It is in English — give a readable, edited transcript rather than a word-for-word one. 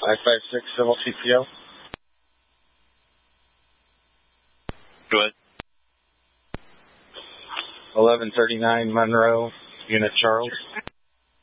556 Civil CPO. Go ahead. 1139 Monroe, Unit Charles.